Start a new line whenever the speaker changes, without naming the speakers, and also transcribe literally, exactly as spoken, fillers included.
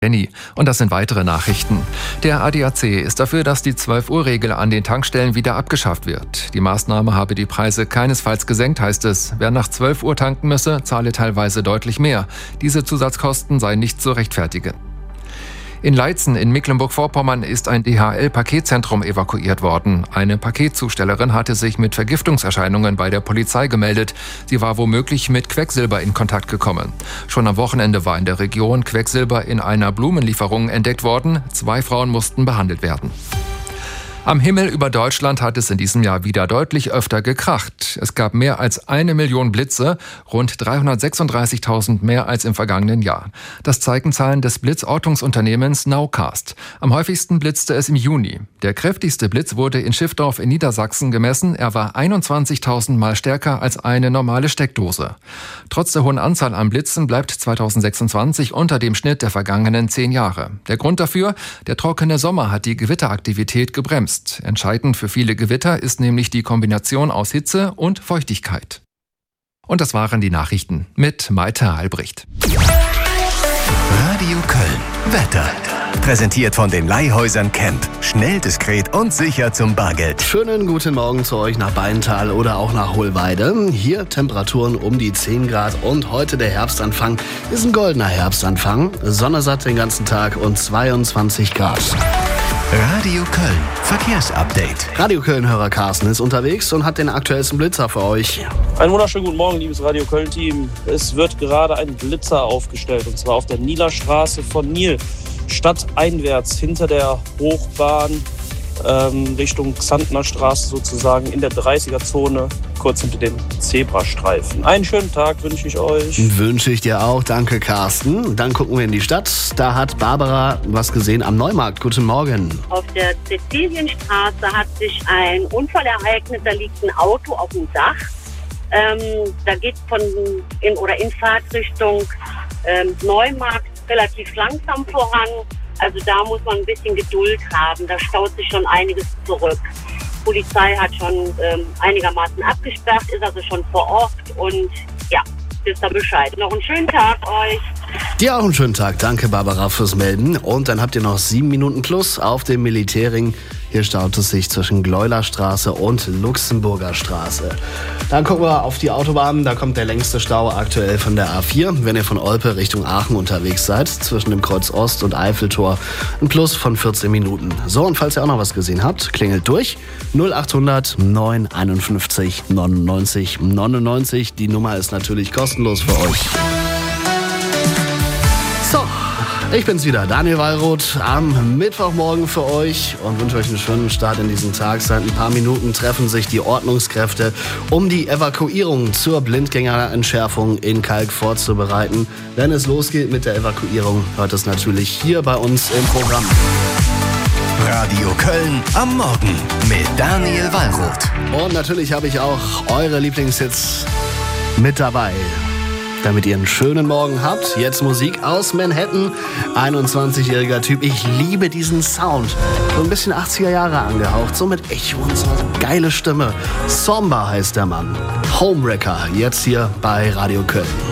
Jenny. Und das sind weitere Nachrichten. Der A D A C ist dafür, dass die zwölf-Uhr-Regel an den Tankstellen wieder abgeschafft wird. Die Maßnahme habe die Preise keinesfalls gesenkt, heißt es. Wer nach zwölf Uhr tanken müsse, zahle teilweise deutlich mehr. Diese Zusatzkosten seien nicht zu rechtfertigen. In Leitzen in Mecklenburg-Vorpommern ist ein D H L-Paketzentrum evakuiert worden. Eine Paketzustellerin hatte sich mit Vergiftungserscheinungen bei der Polizei gemeldet. Sie war womöglich mit Quecksilber in Kontakt gekommen. Schon am Wochenende war in der Region Quecksilber in einer Blumenlieferung entdeckt worden. Zwei Frauen mussten behandelt werden. Am Himmel über Deutschland hat es in diesem Jahr wieder deutlich öfter gekracht. Es gab mehr als eine Million Blitze, rund dreihundertsechsunddreißigtausend mehr als im vergangenen Jahr. Das zeigen Zahlen des Blitzortungsunternehmens Nowcast. Am häufigsten blitzte es im Juni. Der kräftigste Blitz wurde in Schiffdorf in Niedersachsen gemessen. Er war einundzwanzigtausend Mal stärker als eine normale Steckdose. Trotz der hohen Anzahl an Blitzen bleibt zweitausendsechsundzwanzig unter dem Schnitt der vergangenen zehn Jahre. Der Grund dafür? Der trockene Sommer hat die Gewitteraktivität gebremst. Entscheidend für viele Gewitter ist nämlich die Kombination aus Hitze und Feuchtigkeit. Und das waren die Nachrichten mit Maite Albrecht.
Radio Köln. Wetter. Präsentiert von den Leihhäusern Camp. Schnell, diskret und sicher zum Bargeld.
Schönen guten Morgen zu euch nach Beintal oder auch nach Hohlweide. Hier Temperaturen um die zehn Grad und heute der Herbstanfang ist ein goldener Herbstanfang. Sonne satt den ganzen Tag und zweiundzwanzig Grad.
Radio Köln. Verkehrsupdate.
Radio Köln-Hörer Carsten ist unterwegs und hat den aktuellsten Blitzer für euch.
Einen wunderschönen guten Morgen, liebes Radio Köln-Team. Es wird gerade ein Blitzer aufgestellt, und zwar auf der Nieler Straße von Nil, stadteinwärts hinter der Hochbahn, ähm, Richtung Xantner Straße sozusagen, in der dreißiger-Zone, kurz hinter dem Zebrastreifen. Einen schönen Tag wünsche ich euch.
Wünsche ich dir auch. Danke, Carsten. Dann gucken wir in die Stadt. Da hat Barbara was gesehen am Neumarkt. Guten Morgen.
Auf der Sizilienstraße hat sich ein Unfall ereignet. Da liegt ein Auto auf dem Dach. Ähm, da geht von in oder in Fahrtrichtung ähm, Neumarkt relativ langsam voran. Also da muss man ein bisschen Geduld haben. Da staut sich schon einiges zurück. Die Polizei hat schon ähm, einigermaßen abgesperrt, ist also schon vor Ort und ja, wisst ihr Bescheid. Noch einen schönen Tag euch.
Dir auch einen schönen Tag. Danke, Barbara, fürs Melden. Und dann habt ihr noch sieben Minuten plus auf dem Militärring. Hier staut es sich zwischen Gleulerstraße und Luxemburger Straße. Dann gucken wir auf die Autobahn. Da kommt der längste Stau aktuell von der A vier. Wenn ihr von Olpe Richtung Aachen unterwegs seid, zwischen dem Kreuz Ost und Eiffeltor, ein Plus von vierzehn Minuten. So, und falls ihr auch noch was gesehen habt, klingelt durch. null achthundert neun einundfünfzig neunundneunzig neunundneunzig. Die Nummer ist natürlich kostenlos für euch. So, ich bin's wieder, Daniel Wallroth, am Mittwochmorgen für euch und wünsche euch einen schönen Start in diesen Tag. Seit ein paar Minuten treffen sich die Ordnungskräfte, um die Evakuierung zur Blindgängerentschärfung in Kalk vorzubereiten. Wenn es losgeht mit der Evakuierung, hört es natürlich hier bei uns im Programm.
Radio Köln am Morgen mit Daniel Wallroth.
Und natürlich habe ich auch eure Lieblingshits mit dabei. Damit ihr einen schönen Morgen habt. Jetzt Musik aus Manhattan. einundzwanzigjähriger Typ. Ich liebe diesen Sound. So ein bisschen achtziger Jahre angehaucht. So mit Echo und so eine geile Stimme. Somba heißt der Mann. Homewrecker. Jetzt hier bei Radio Köln.